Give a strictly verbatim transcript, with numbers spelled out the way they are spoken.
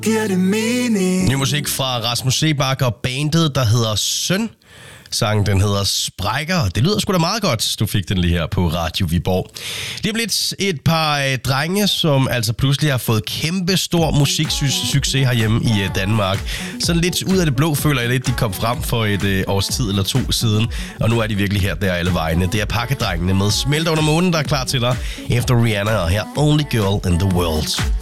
Giver det mening? Ny musik fra Rasmus Seebach og bandet, der hedder Søn. Sangen, den hedder Sprækker. Det lyder sgu da meget godt, du fik den lige her på Radio Viborg. Det er blevet et par øh, drenge, som altså pludselig har fået kæmpe stor musiksucces herhjemme i øh, Danmark. Sådan lidt ud af det blå, føler jeg lidt, de kom frem for et øh, års tid eller to siden. Og nu er de virkelig her, der alle vegne. Det er Pakkedrengene med Smelter under månen, der er klar til dig efter Rihanna og her Only Girl in the World.